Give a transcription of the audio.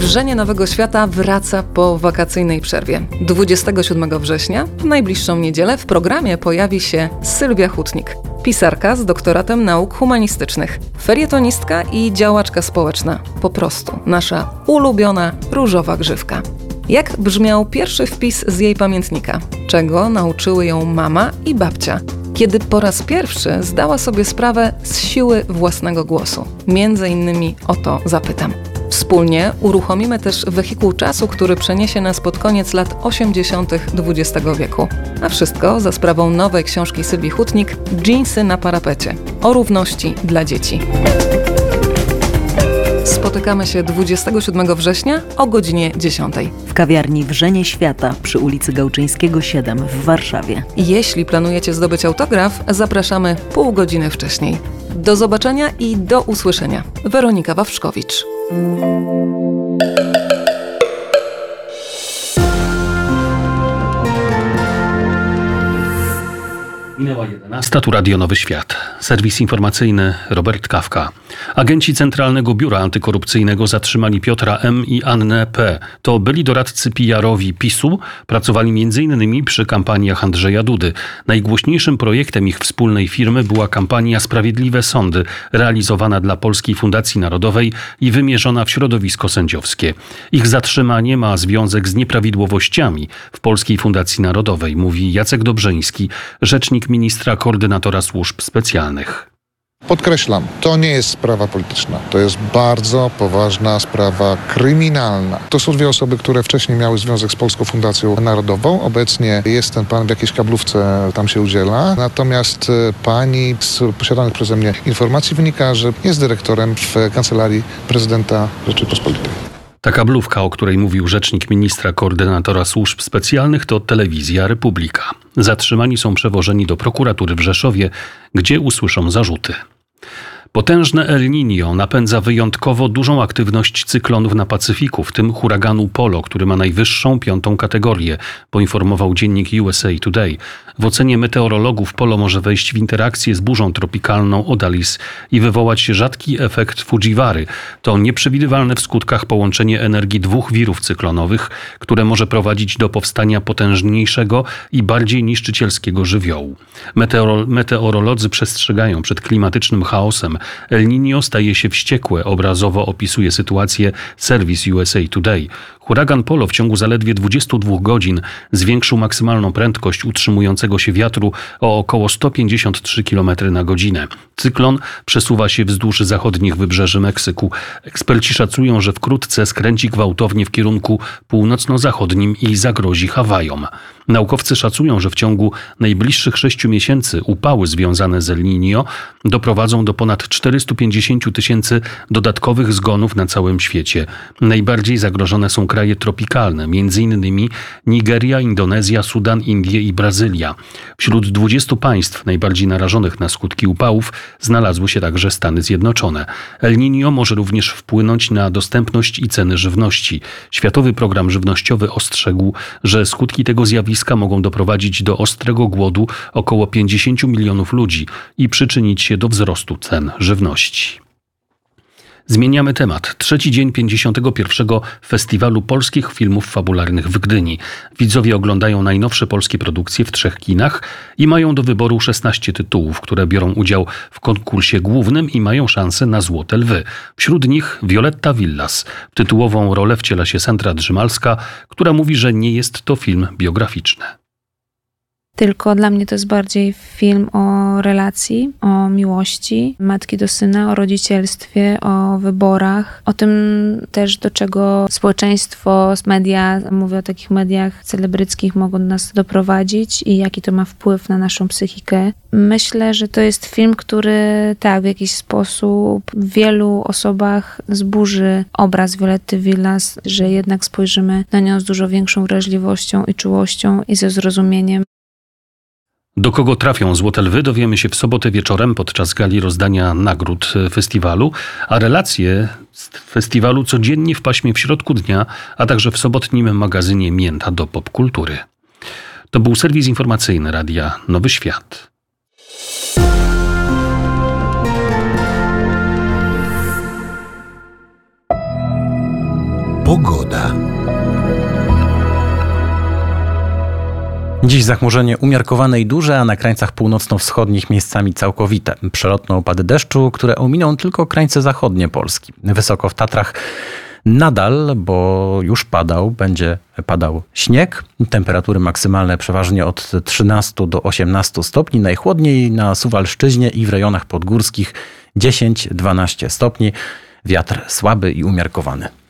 Wrzenie Nowego Świata wraca po wakacyjnej przerwie. 27 września, w najbliższą niedzielę, w programie pojawi się Sylwia Hutnik. Pisarka z doktoratem nauk humanistycznych, felietonistka i działaczka społeczna. Po prostu nasza ulubiona różowa grzywka. Jak brzmiał pierwszy wpis z jej pamiętnika? Czego nauczyły ją mama i babcia? Kiedy po raz pierwszy zdała sobie sprawę z siły własnego głosu? Między innymi o to zapytam. Wspólnie uruchomimy też wehikuł czasu, który przeniesie nas pod koniec lat 80. XX wieku. A wszystko za sprawą nowej książki Sylwii Hutnik „Dżinsy na parapecie” o równości dla dzieci. Spotykamy się 27 września o godzinie 10. W kawiarni Wrzenie Świata przy ulicy Gałczyńskiego 7 w Warszawie. Jeśli planujecie zdobyć autograf, zapraszamy pół godziny wcześniej. Do zobaczenia i do usłyszenia. Weronika Wawrzkowicz. Minęła 11, tu Radio Nowy Świat. Serwis informacyjny Robert Kawka. Agenci Centralnego Biura Antykorupcyjnego zatrzymali Piotra M. i Annę P. To byli doradcy PR-owi PiS-u, pracowali m.in. przy kampaniach Andrzeja Dudy. Najgłośniejszym projektem ich wspólnej firmy była kampania Sprawiedliwe Sądy, realizowana dla Polskiej Fundacji Narodowej i wymierzona w środowisko sędziowskie. Ich zatrzymanie ma związek z nieprawidłowościami w Polskiej Fundacji Narodowej, mówi Jacek Dobrzyński, rzecznik ministra koordynatora służb specjalnych. Podkreślam, to nie jest sprawa polityczna. To jest bardzo poważna sprawa kryminalna. To są dwie osoby, które wcześniej miały związek z Polską Fundacją Narodową. Obecnie jest ten pan w jakiejś kablówce, tam się udziela. Natomiast pani z posiadanych przeze mnie informacji wynika, że jest dyrektorem w Kancelarii Prezydenta Rzeczypospolitej. Ta kablówka, o której mówił rzecznik ministra koordynatora służb specjalnych, to Telewizja Republika. Zatrzymani są przewożeni do prokuratury w Rzeszowie, gdzie usłyszą zarzuty. Potężne El Niño napędza wyjątkowo dużą aktywność cyklonów na Pacyfiku, w tym huraganu Polo, który ma najwyższą 5. kategorię, poinformował dziennik USA Today. W ocenie meteorologów Polo może wejść w interakcję z burzą tropikalną Odalis i wywołać rzadki efekt Fujiwary. To nieprzewidywalne w skutkach połączenie energii dwóch wirów cyklonowych, które może prowadzić do powstania potężniejszego i bardziej niszczycielskiego żywiołu. Meteorolodzy przestrzegają przed klimatycznym chaosem. El Niño staje się wściekłe, obrazowo opisuje sytuację serwis USA Today. Huragan Polo w ciągu zaledwie 22 godzin zwiększył maksymalną prędkość utrzymującego się wiatru o około 153 km na godzinę. Cyklon przesuwa się wzdłuż zachodnich wybrzeży Meksyku. Eksperci szacują, że wkrótce skręci gwałtownie w kierunku północno-zachodnim i zagrozi Hawajom. Naukowcy szacują, że w ciągu najbliższych 6 miesięcy upały związane z El Niño doprowadzą do ponad 450 000 dodatkowych zgonów na całym świecie. Najbardziej zagrożone są kraje tropikalne, m.in. Nigeria, Indonezja, Sudan, Indie i Brazylia. Wśród 20 państw najbardziej narażonych na skutki upałów znalazły się także Stany Zjednoczone. El Niño może również wpłynąć na dostępność i ceny żywności. Światowy Program Żywnościowy ostrzegł, że skutki tego zjawiska mogą doprowadzić do ostrego głodu około 50 milionów ludzi i przyczynić się do wzrostu cen żywności. Zmieniamy temat. Trzeci dzień 51. Festiwalu Polskich Filmów Fabularnych w Gdyni. Widzowie oglądają najnowsze polskie produkcje w 3 kinach i mają do wyboru 16 tytułów, które biorą udział w konkursie głównym i mają szansę na Złote Lwy. Wśród nich Violetta Villas. W tytułową rolę wciela się Sandra Drzymalska, która mówi, że nie jest to film biograficzny. Tylko dla mnie to jest bardziej film o relacji, o miłości matki do syna, o rodzicielstwie, o wyborach, o tym też, do czego społeczeństwo, media, mówię o takich mediach celebryckich, mogą nas doprowadzić i jaki to ma wpływ na naszą psychikę. Myślę, że to jest film, który w jakiś sposób w wielu osobach zburzy obraz Violetty Villas, że jednak spojrzymy na nią z dużo większą wrażliwością i czułością i ze zrozumieniem. Do kogo trafią Złote Lwy, dowiemy się w sobotę wieczorem podczas gali rozdania nagród festiwalu, a relacje z festiwalu codziennie w paśmie w środku dnia, a także w sobotnim magazynie Mięta do popkultury. To był serwis informacyjny Radia Nowy Świat. Pogoda. Dziś zachmurzenie umiarkowane i duże, a na krańcach północno-wschodnich miejscami całkowite. Przelotne opady deszczu, które ominą tylko krańce zachodnie Polski. Wysoko w Tatrach nadal, bo już będzie padał śnieg. Temperatury maksymalne przeważnie od 13 do 18 stopni. Najchłodniej na Suwalszczyźnie i w rejonach podgórskich 10-12 stopni. Wiatr słaby i umiarkowany.